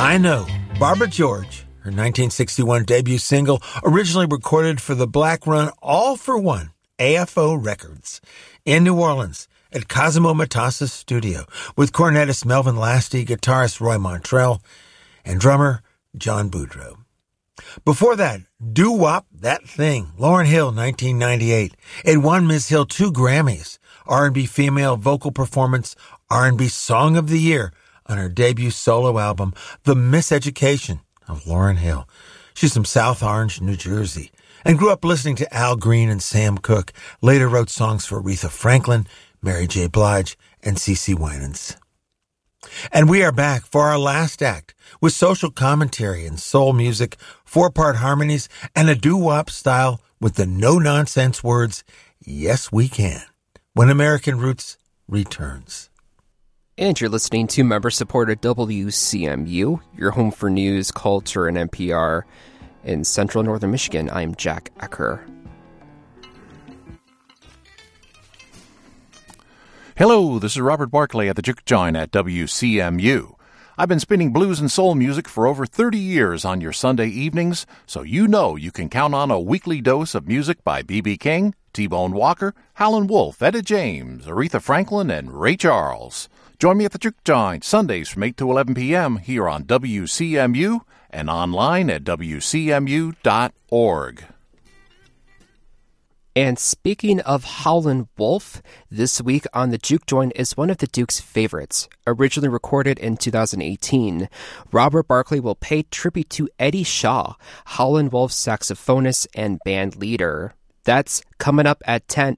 I Know, Barbara George, her 1961 debut single, originally recorded for the Black Run All for One, AFO Records, in New Orleans at Cosimo Matassa's studio, with cornetist Melvin Lasty, guitarist Roy Montrell, and drummer John Boudreaux. Before that, Doo-Wop, That Thing, Lauryn Hill, 1998. It won Ms. Hill 2 Grammys, R&B Female Vocal Performance, R&B Song of the Year, on her debut solo album, The Miseducation of Lauryn Hill. She's from South Orange, New Jersey, and grew up listening to Al Green and Sam Cooke. Later wrote songs for Aretha Franklin, Mary J. Blige, and CeCe Winans. And we are back for our last act with social commentary and soul music, 4-part harmonies, and a doo-wop style with the no-nonsense words, "Yes, we can," when American Roots returns. And you're listening to member-supported WCMU, your home for news, culture, and NPR. In central northern Michigan, I'm Jack Ecker. Hello, this is Robert Barkley at the Juke Joint at WCMU. I've been spinning blues and soul music for over 30 years on your Sunday evenings, so you know you can count on a weekly dose of music by B.B. King, T-Bone Walker, Howlin' Wolf, Etta James, Aretha Franklin, and Ray Charles. Join me at the Juke Joint Sundays from 8 to 11 p.m. here on WCMU and online at WCMU.org. And speaking of Howlin' Wolf, this week on the Juke Joint is one of the Duke's favorites. Originally recorded in 2018, Robert Barkley will pay tribute to Eddie Shaw, Howlin' Wolf's saxophonist and band leader. That's coming up at 8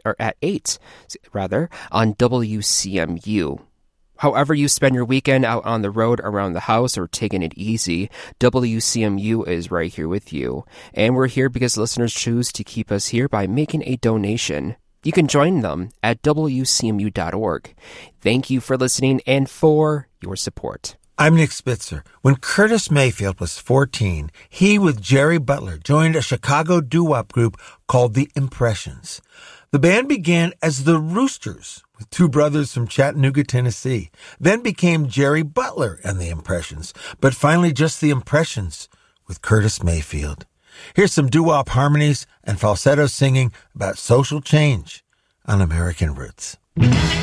on WCMU. However you spend your weekend out on the road, around the house, or taking it easy, WCMU is right here with you. And we're here because listeners choose to keep us here by making a donation. You can join them at WCMU.org. Thank you for listening and for your support. I'm Nick Spitzer. When Curtis Mayfield was 14, he, with Jerry Butler, joined a Chicago doo-wop group called The Impressions. The band began as the Roosters, with two brothers from Chattanooga, Tennessee, then became Jerry Butler and the Impressions, but finally just the Impressions with Curtis Mayfield. Here's some doo-wop harmonies and falsetto singing about social change on American Roots.